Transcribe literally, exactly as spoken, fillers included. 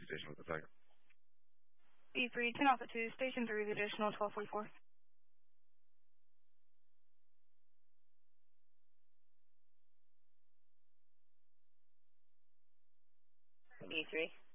station with the second. B three, ten Alpha two, station three, the additional twelve forty-four. B three.